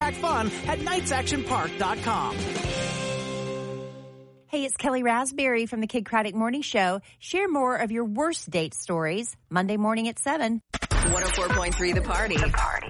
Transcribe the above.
fun at knightsactionpark.com. Hey, it's Kelly Raspberry from the Kid Craddock Morning Show. Share more of your worst date stories Monday morning at 7. 104.3 The Party.